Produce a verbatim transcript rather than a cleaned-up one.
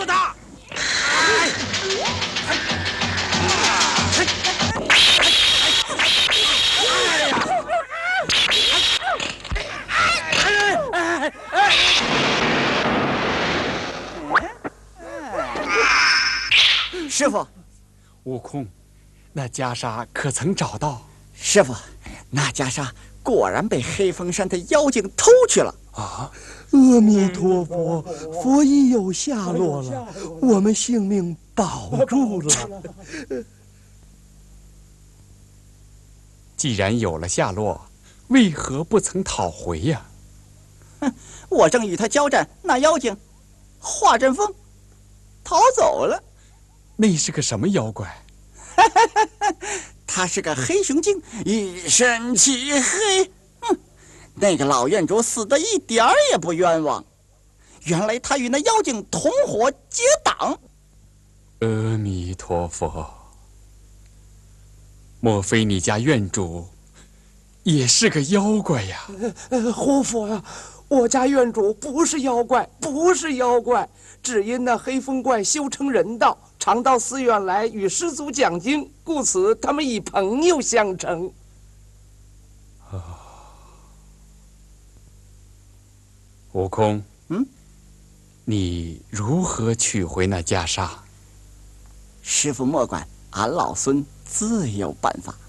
他！哎！哎呀！ 师傅， 悟空，那袈裟可曾找到？ 师傅，那袈裟果然被黑风山的妖精偷去了。 啊！ 阿弥陀佛，佛已有下落了，我们性命保住了。 既然有了下落，为何不曾讨回呀？ 哼，我正与他交战，那妖精化阵风逃走了。 那是个什么妖怪？ 他是个黑熊精，一身漆黑。哼，那个老院主死的一点儿也不冤枉。原来他与那妖精同伙结党。 阿弥陀佛，莫非你家院主也是个妖怪呀？ 呃呃，活佛呀，我家院主不是妖怪，不是妖怪，只因那黑风怪修成人道，常到寺院来与师祖讲经，故此他们以朋友相称。 啊，悟空， 嗯， 你如何取回那袈裟？ 师傅莫管，俺老孙自有办法。